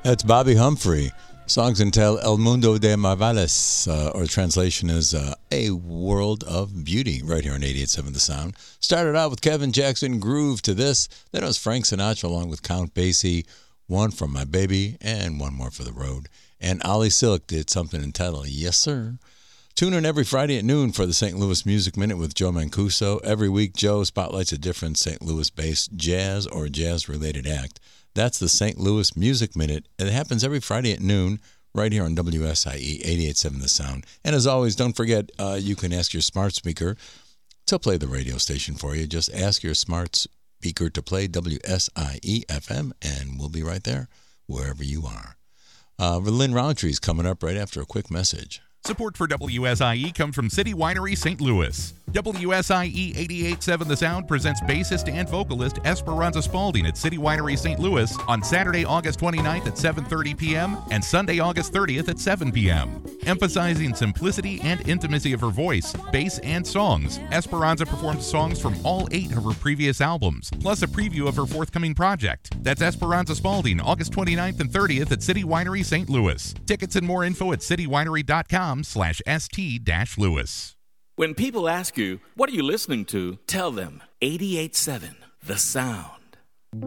That's Bobby Humphrey. Songs entitled El Mundo de Marvales, or translation is A World of Beauty, right here on 88.7 The Sound. Started out with Kevin Jackson, Groove to this. Then it was Frank Sinatra along with Count Basie, One from My Baby, and One More for the Road. And Ollie Silk did something entitled Yes Sir. Tune in every Friday at noon for the St. Louis Music Minute with Joe Mancuso. Every week, Joe spotlights a different St. Louis-based jazz or jazz-related act. That's the St. Louis Music Minute. It happens every Friday at noon right here on WSIE 88.7 The Sound. And as always, don't forget, you can ask your smart speaker to play the radio station for you. Just ask your smart speaker to play WSIE FM, and we'll be right there wherever you are. Lynn Roundtree's coming up right after a quick message. Support for WSIE comes from City Winery St. Louis. WSIE 88.7 The Sound presents bassist and vocalist Esperanza Spalding at City Winery St. Louis on Saturday, August 29th at 7:30 p.m. and Sunday, August 30th at 7 p.m. Emphasizing simplicity and intimacy of her voice, bass, and songs, Esperanza performs songs from all 8 of her previous albums, plus a preview of her forthcoming project. That's Esperanza Spalding, August 29th and 30th at City Winery St. Louis. Tickets and more info at citywinery.com/st-louis. When people ask you, what are you listening to? Tell them 88.7 The Sound.